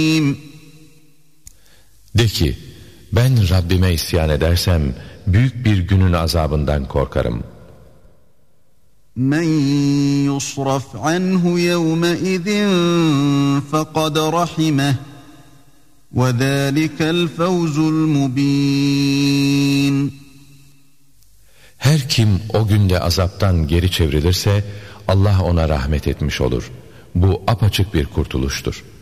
De ki, ben Rabbime isyan edersem büyük bir günün azabından korkarım. Men yusraf anhu yevmeizin fekad rahimeh ve zâlikel fevzul mubîn. Her kim o günde azaptan geri çevrilirse Allah ona rahmet etmiş olur. Bu apaçık bir kurtuluştur.